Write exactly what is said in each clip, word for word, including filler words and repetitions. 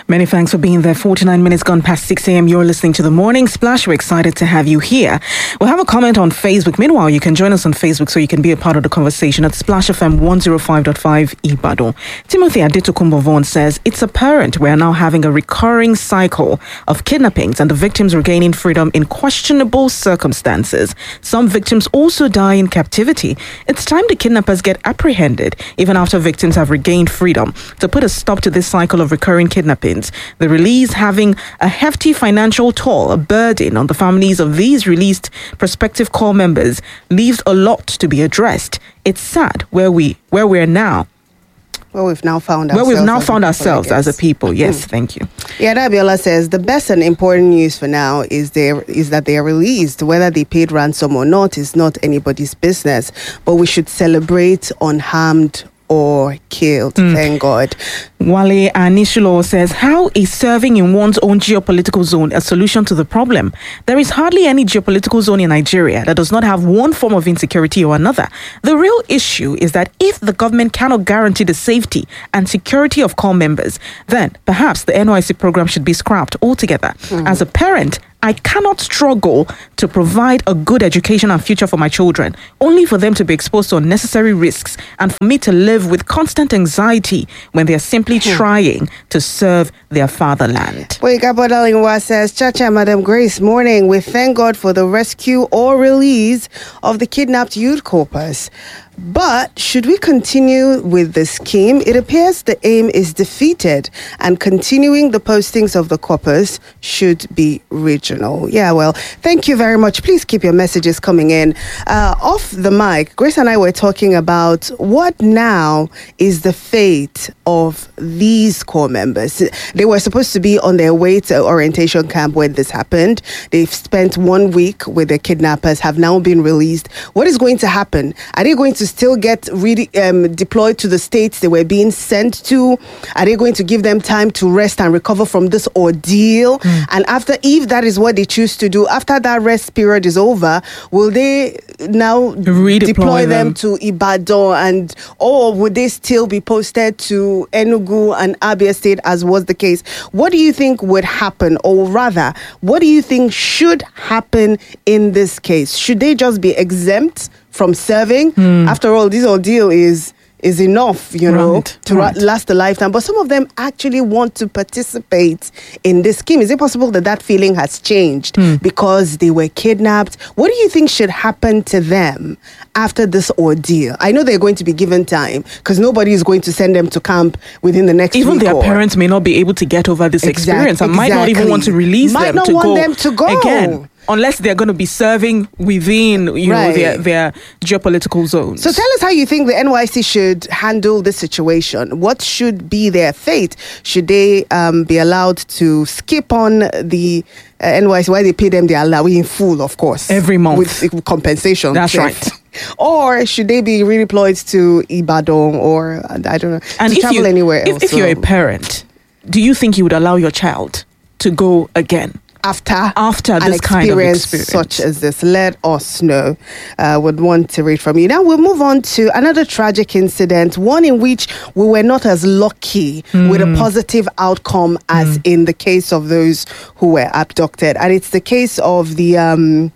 Many thanks for being there. forty-nine minutes gone past six a.m. You're listening to The Morning Splash. We're excited to have you here. We'll have a comment on Facebook. Meanwhile, you can join us on Facebook so you can be a part of the conversation at Splash F M one oh five point five Ibadan. Timothy Adetokunbo Vaughan says, it's apparent we are now having a recurring cycle of kidnappings and the victims regaining freedom in questionable circumstances. Some victims also die in captivity. It's time the kidnappers get apprehended, even after victims have regained freedom. To put a stop to this cycle of recurring kidnappings, the release having a hefty financial toll, a burden on the families of these released prospective corps members, leaves a lot to be addressed. It's sad where we where we're now. Where we've now found ourselves. Where we've now found people, ourselves as a people. Yes, mm. Thank you. Yeah, Dabiola says the best and important news for now is they is that they are released. Whether they paid ransom or not is not anybody's business. But we should celebrate unharmed or killed. Mm. Thank God. Wale Anishulo says, how is serving in one's own geopolitical zone a solution to the problem? There is hardly any geopolitical zone in Nigeria that does not have one form of insecurity or another. The real issue is that if the government cannot guarantee the safety and security of corps members, then perhaps the N Y C program should be scrapped altogether. Mm. As a parent, I cannot struggle to provide a good education and future for my children, only for them to be exposed to unnecessary risks and for me to live with constant anxiety when they are simply hmm. trying to serve their fatherland. Boyka Bodalingwa says, Chacha, Madam Grace, morning. We thank God for the rescue or release of the kidnapped youth corpus. But should we continue with the scheme? It appears the aim is defeated and continuing the postings of the corpus should be regional. Yeah, well, thank you very much. Please keep your messages coming in. Uh, off the mic, Grace and I were talking about what now is the fate of these corps members. They were supposed to be on their way to orientation camp when this happened. They've spent one week with the kidnappers, have now been released. What is going to happen? Are they going to still get really um, deployed to the states they were being sent to? Are they going to give them time to rest and recover from this ordeal? Mm. And after, if that is what they choose to do, after that rest period is over, will they now redeploy deploy them. them to Ibadan, and or would they still be posted to Enugu and Abia State as was the case? What do you think would happen, or rather, what do you think should happen in this case? Should they just be exempt from serving? Mm. After all, this ordeal is is enough, you know, right, to right. last a lifetime. But some of them actually want to participate in this scheme. Is it possible that that feeling has changed mm. because they were kidnapped? What do you think should happen to them after this ordeal? I know they're going to be given time because nobody is going to send them to camp within the next even week. Even their or... parents may not be able to get over this exactly, experience and exactly. might not even want to release might them, not to, want go them to go again. Unless they're going to be serving within, you right. know, their, their geopolitical zones. So tell us how you think the N Y C should handle this situation. What should be their fate? Should they um, be allowed to skip on the uh, N Y C? Why they pay them their allowance in full, of course. Every month. With compensation. That's right. Or should they be redeployed to Ibadan or, I don't know, and to if travel you, anywhere if, else? If you're a parent, do you think you would allow your child to go again? After, After an this experience, kind of experience such as this, let us know. Uh, would want to read from you. Now we'll move on to another tragic incident, one in which we were not as lucky mm. with a positive outcome as mm. in the case of those who were abducted. And it's the case of the... Um,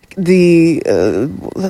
the uh,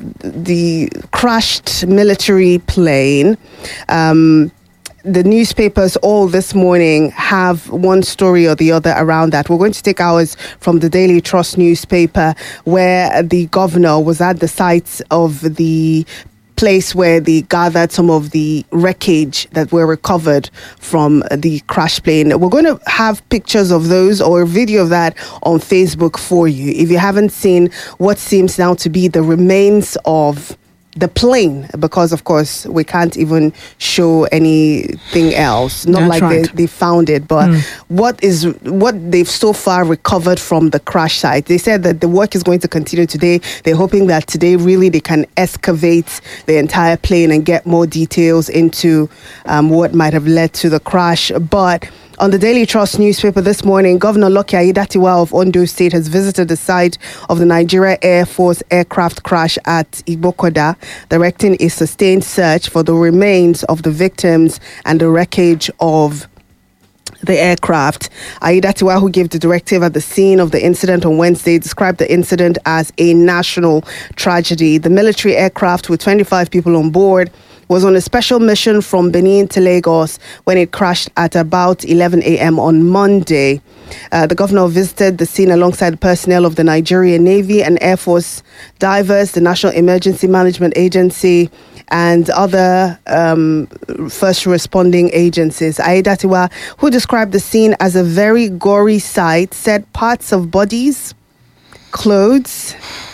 the crashed military plane. Um, The newspapers all this morning have one story or the other around that. We're going to take ours from the Daily Trust newspaper, where the governor was at the site of the place where they gathered some of the wreckage that were recovered from the crash plane. We're going to have pictures of those or a video of that on Facebook for you. If you haven't seen what seems now to be the remains of the plane, because of course we can't even show anything else, not That's like right. they, they found it, but mm. what is what they've so far recovered from the crash site. They said that the work is going to continue today. They're hoping that today really they can excavate the entire plane and get more details into um, what might have led to the crash. But on the Daily Trust newspaper this morning, Governor Lucky Aiyedatiwa of Ondo State has visited the site of the Nigeria Air Force aircraft crash at Igbokoda, directing a sustained search for the remains of the victims and the wreckage of the aircraft. Aiyedatiwa, who gave the directive at the scene of the incident on Wednesday, described the incident as a national tragedy. The military aircraft with twenty-five people on board was on a special mission from Benin to Lagos when it crashed at about eleven a.m. on Monday. Uh, the governor visited the scene alongside personnel of the Nigerian Navy and Air Force divers, the National Emergency Management Agency, and other um, first responding agencies. Aiyedatiwa, who described the scene as a very gory sight, said parts of bodies, clothes,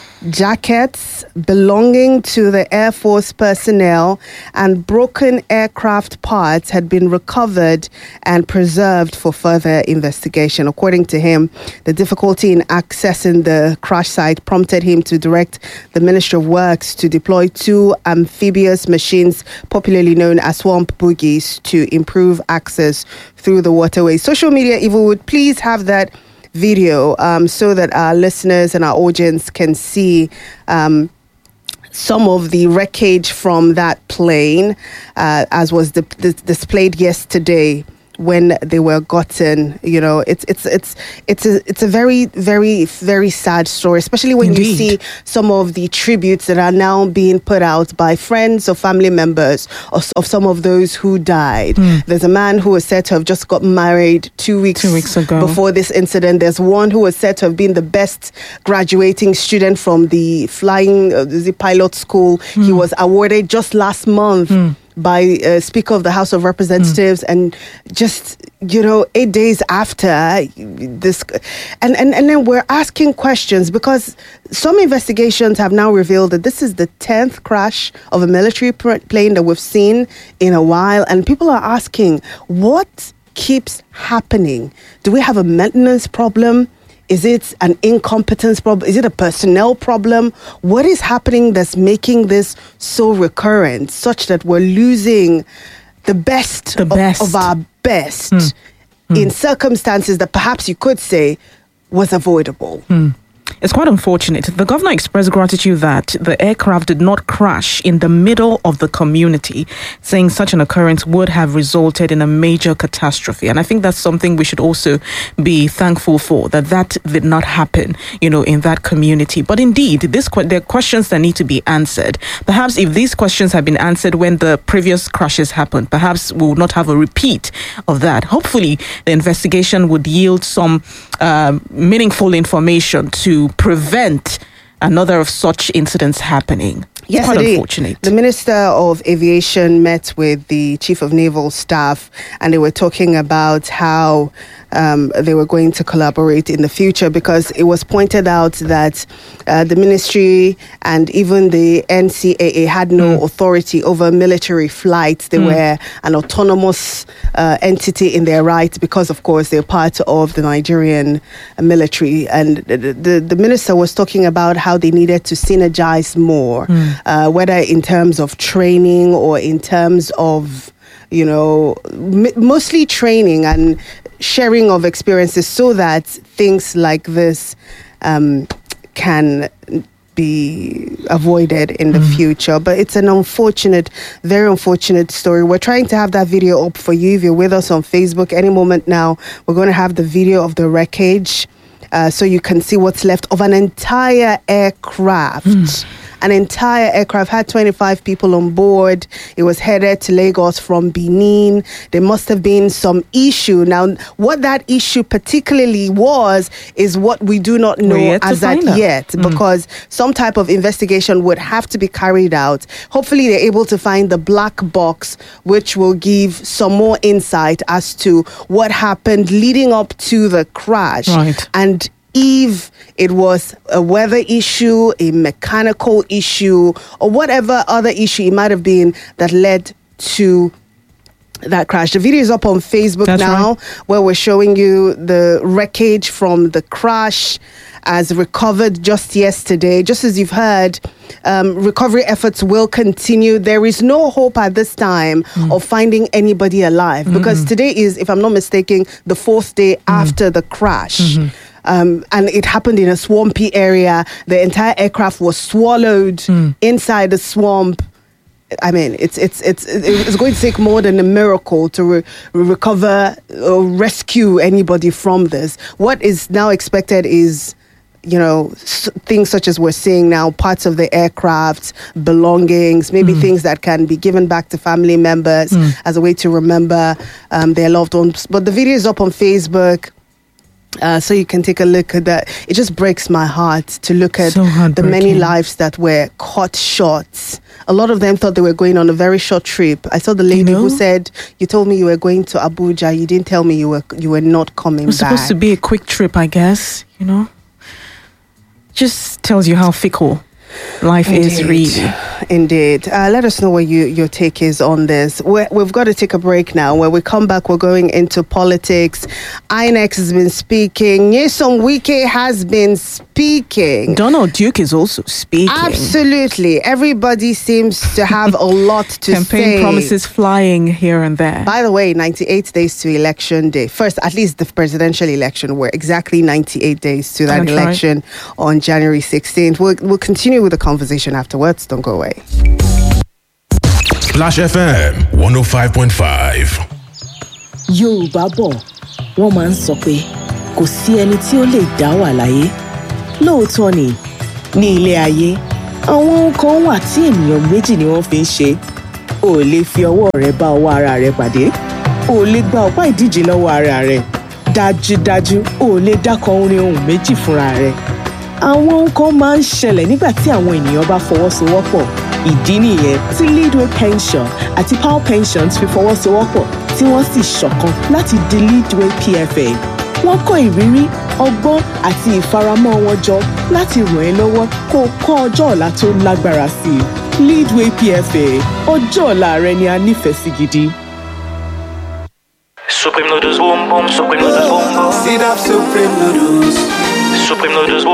jackets belonging to the Air Force personnel and broken aircraft parts had been recovered and preserved for further investigation. According to him, the difficulty in accessing the crash site prompted him to direct the Ministry of Works to deploy two amphibious machines, popularly known as swamp buggies, to improve access through the waterway. Social media, if we would please have that video um, so that our listeners and our audience can see um, some of the wreckage from that plane uh, as was di- di- displayed yesterday when they were gotten. You know, it's it's it's it's a it's a very very very sad story, especially when Indeed. you see some of the tributes that are now being put out by friends or family members of, of some of those who died. Mm. There's a man who was said to have just got married two weeks, two weeks ago before this incident. There's one who was said to have been the best graduating student from the flying uh, the pilot school. Mm. He was awarded just last month. Mm. by uh, Speaker of the House of Representatives, mm. and just, you know, eight days after this, and, and, and then we're asking questions because some investigations have now revealed that this is the tenth crash of a military plane that we've seen in a while, and people are asking, what keeps happening? Do we have a maintenance problem? Is it an incompetence problem? Is it a personnel problem? What is happening that's making this so recurrent, such that we're losing the best, the best. Of, of our best mm. in mm. circumstances that perhaps you could say was avoidable? Mm. It's quite unfortunate. The governor expressed gratitude that the aircraft did not crash in the middle of the community, saying such an occurrence would have resulted in a major catastrophe. And I think that's something we should also be thankful for, that that did not happen, you know, in that community. But indeed, this there are questions that need to be answered. Perhaps if these questions had been answered when the previous crashes happened, perhaps we would not have a repeat of that. Hopefully, the investigation would yield some uh, meaningful information to prevent another of such incidents happening. Yes, quite unfortunate. The Minister of Aviation met with the Chief of Naval Staff, and they were talking about how um, they were going to collaborate in the future, because it was pointed out that uh, the ministry and even the N C A A had no mm. authority over military flights. They mm. were an autonomous uh, entity in their right because, of course, they're part of the Nigerian military. And the, the, the minister was talking about how they needed to synergize more. Mm. Uh, whether in terms of training or in terms of, you know, m- mostly training and sharing of experiences, so that things like this um, can be avoided in the mm. future. But it's an unfortunate, very unfortunate story. We're trying to have that video up for you. If you're with us on Facebook, any moment now, we're going to have the video of the wreckage uh, so you can see what's left of an entire aircraft. Mm. An entire aircraft had twenty-five people on board. It was headed to Lagos from Benin. There must have been some issue. Now, what that issue particularly was is what we do not know as at yet, mm. because some type of investigation would have to be carried out. Hopefully, they're able to find the black box, which will give some more insight as to what happened leading up to the crash. Right. And if it was a weather issue, a mechanical issue, or whatever other issue it might have been that led to that crash. The video is up on Facebook That's now, right. where we're showing you the wreckage from the crash as recovered just yesterday. Just as you've heard, um, recovery efforts will continue. There is no hope at this time mm. of finding anybody alive, mm-hmm. because today is, if I'm not mistaken, the fourth day mm. after the crash. Mm-hmm. Um, and it happened in a swampy area. The entire aircraft was swallowed mm. inside the swamp. I mean, it's it's it's it's going to take more than a miracle to re- recover or rescue anybody from this. What is now expected is, you know, s- things such as we're seeing now, parts of the aircraft, belongings, maybe mm. things that can be given back to family members mm. as a way to remember um, their loved ones. But the video is up on Facebook. Uh, so you can take a look at that. It just breaks my heart to look at so the many lives that were cut short. A lot of them thought they were going on a very short trip. I saw the lady you know? who said, "You told me you were going to Abuja. You didn't tell me you were you were not coming it was back." Supposed to be a quick trip, I guess. You know, just tells you how fickle life Indeed. is really. Indeed. Uh, let us know what you, your take is on this. We're, we've got to take a break now. When we come back, we're going into politics. I N E C has been speaking. Nyesom Wike has been speaking. Donald Duke is also speaking. Absolutely. Everybody seems to have a lot to Campaign say. Campaign promises flying here and there. By the way, ninety-eight days to election day. First, at least the presidential election, were exactly ninety-eight days to that That's election right. on January sixteenth. We'll, we'll continue with the conversation afterwards. Don't go away. Splash F M one oh five point five. Yorùbá bọ̀, wọ́n máa ń sọ pé kò sí ẹni tí ó lè dá wà láyé. Lóòótọ́ ni, ní ilé ayé, àwọn kan wà tí ènìyàn méjì ni wọ́n fi ń ṣe. O ò lè fi ọwọ́ rẹ bá ọwọ́ ara rẹ pàdé. O ò lè gba ọ̀pá ìdíje lọ́wọ́ ara rẹ. Dájúdájú, o ò lè dákọ orin ohùn méjì fúnra rẹ. Àwọn nǹkan máa ń ṣẹlẹ̀ nígbà tí àwọn ènìyàn bá fọwọ́sowọ́pọ̀. Ìdí nìyẹn tí Leadway Pension àti Power Pensions fi fọwọ́sowọ́pọ̀ tí wọ́n sì ṣọ̀kan láti di Leadway P F A. Wọ́n kó ìrírí, ọgbọ́n àti ìfaramọ́ wọn jọ láti ràn ẹ́ lọ́wọ́ kó o kọ́ ọjọ́ ọ̀la tó lágbára sí i. Leadway P F A, ọjọ́ ọ̀la rẹ ni a nífẹ̀ẹ́ sí gidi. Supreme noodles boom boom, supreme noodles boom boom. Sit up, supreme noodles. Supreme noodles boom.